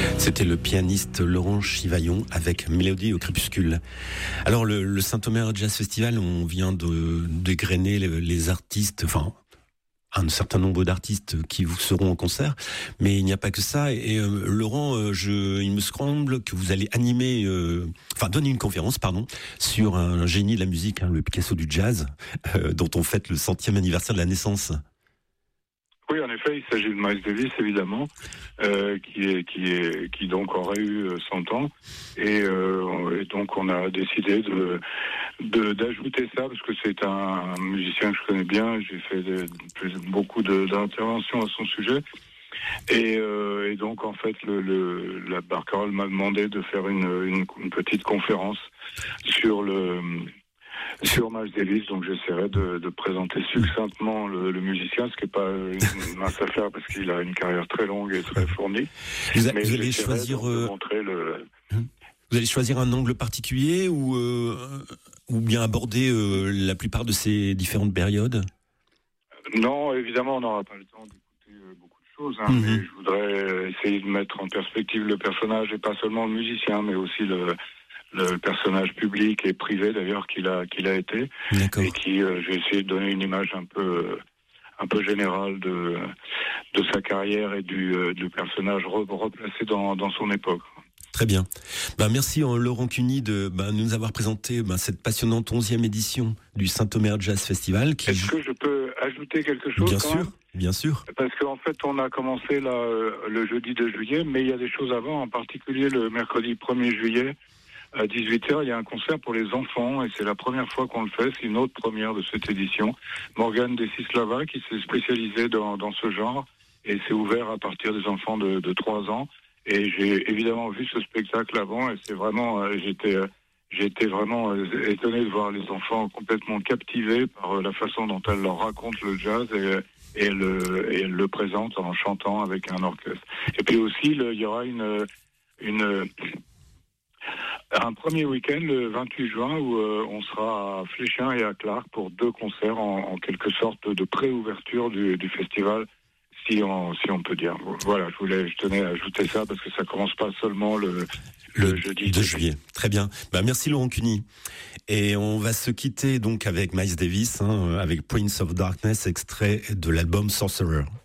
C'était le pianiste Laurent Chivaillon avec Mélodie au crépuscule. Alors le Saint-Omer Jazz Festival, on vient de dégrainer les artistes, enfin un certain nombre d'artistes qui vous seront en concert, mais il n'y a pas que ça. Et Laurent, il me semble que vous allez animer, donner une conférence, sur un génie de la musique, le Picasso du jazz, dont on fête le 100e anniversaire de la naissance. Oui, en effet, il s'agit de Miles Davis, évidemment, qui donc aurait eu 100 ans, et donc on a décidé d'ajouter ça parce que c'est un musicien que je connais bien. J'ai fait beaucoup d'interventions à son sujet, et donc en fait la Barcarolle m'a demandé de faire une petite conférence sur Miles Davis, donc j'essaierai de présenter succinctement le musicien, ce qui n'est pas une mince affaire parce qu'il a une carrière très longue et très fournie. Vous allez choisir Vous allez choisir un angle particulier ou bien aborder la plupart de ces différentes périodes? Non, évidemment, on n'aura pas le temps d'écouter beaucoup de choses, mais je voudrais essayer de mettre en perspective le personnage, et pas seulement le musicien, mais aussi le personnage public et privé d'ailleurs qu'il a été. D'accord. Et qui j'ai essayé de donner une image un peu générale de sa carrière et du personnage replacé dans son époque. Très bien. Merci Laurent Cuny de nous avoir présenté cette passionnante 11e édition du Saint-Omer Jazz Festival. Est-ce que je peux ajouter quelque chose? Bien sûr. Parce qu'en fait, on a commencé le jeudi 2 juillet, mais il y a des choses avant, en particulier le mercredi 1er juillet. À 18h, il y a un concert pour les enfants, et c'est la première fois qu'on le fait. C'est une autre première de cette édition. Morgane Desislava, qui s'est spécialisée dans ce genre, et c'est ouvert à partir des enfants de 3 ans. Et j'ai évidemment vu ce spectacle avant, et c'est vraiment, j'étais vraiment étonné de voir les enfants complètement captivés par la façon dont elle leur raconte le jazz, et elle le présente en chantant avec un orchestre. Et puis aussi, il y aura un premier week-end, le 28 juin, où on sera à Fléchins et à Clark pour 2 concerts en quelque sorte de pré-ouverture du festival, si on peut dire. Voilà, je tenais à ajouter ça parce que ça commence pas seulement le jeudi 2 juillet. Très bien. Merci Laurent Cuny. Et on va se quitter donc avec Miles Davis, avec Prince of Darkness, extrait de l'album Sorcerer.